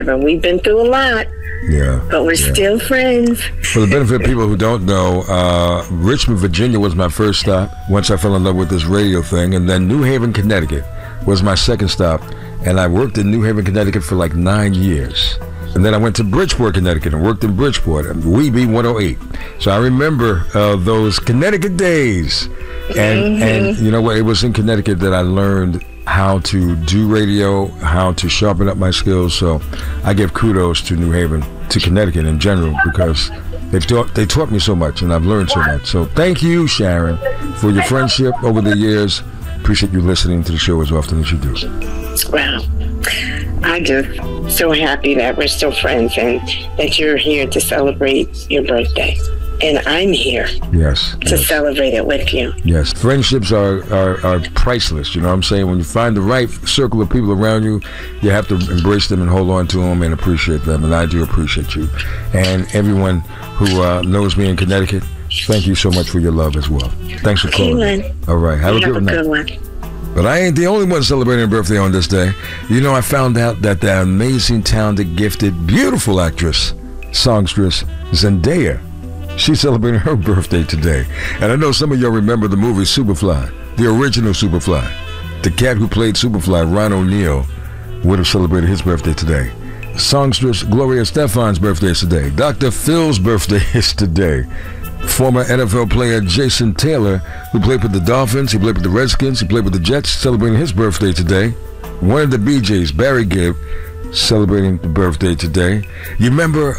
But we've been through a lot. Yeah. But we're still friends. For the benefit of people who don't know, Richmond, Virginia was my first stop once I fell in love with this radio thing. And then New Haven, Connecticut was my second stop. And I worked in New Haven, Connecticut for like 9 years. And then I went to Bridgeport, Connecticut and worked in Bridgeport, Weeby 108. So I remember those Connecticut days. And you know what? It was in Connecticut that I learned how to do radio, how to sharpen up my skills. So I give kudos to New Haven, to Connecticut in general, because they taught me so much and I've learned so much. So thank you, Sharon, for your friendship over the years. Appreciate you listening to the show as often as you do. Wow. I'm just so happy that we're still friends and that you're here to celebrate your birthday. And I'm here to celebrate it with you. Yes. Friendships are priceless. You know what I'm saying? When you find the right circle of people around you, you have to embrace them and hold on to them and appreciate them. And I do appreciate you. And everyone who knows me in Connecticut, thank you so much for your love as well. Thanks for calling. All right. Have a good one. But I ain't the only one celebrating a birthday on this day. You know, I found out that the amazing, talented, gifted, beautiful actress, songstress, Zendaya, she's celebrating her birthday today. And I know some of y'all remember the movie Superfly, the original Superfly. The cat who played Superfly, Ron O'Neal, would have celebrated his birthday today. Songstress Gloria Estefan's birthday is today. Dr. Phil's birthday is today. Former NFL player Jason Taylor, who played with the Dolphins, he played with the Redskins, he played with the Jets, celebrating his birthday today. One of the BJs, Barry Gibb, celebrating the birthday today. You remember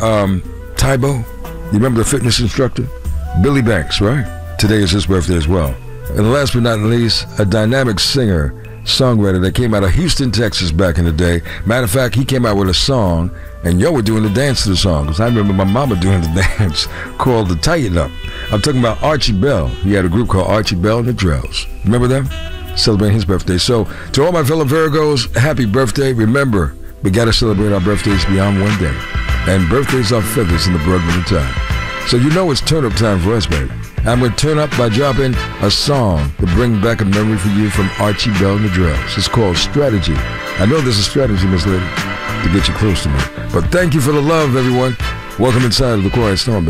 Tybo? You remember the fitness instructor? Billy Banks, right? Today is his birthday as well. And last but not least, a dynamic singer, songwriter that came out of Houston, Texas back in the day. Matter of fact, he came out with a song, and y'all were doing the dance to the song, because I remember my mama doing the dance called the Tighten Up. I'm talking about Archie Bell. He had a group called Archie Bell and the Drells. Remember them? Celebrating his birthday. So to all my fellow Virgos, happy birthday. Remember, we got to celebrate our birthdays beyond one day. And birthdays are feathers in the broad of the time. So you know it's turn-up time for us, baby. I'm going to turn up by dropping a song to bring back a memory for you from Archie Bell and the Drells. It's called Strategy. I know there's a strategy, Miss Lady, to get you close to me. But thank you for the love, everyone. Welcome inside of the Quiet Storm, baby.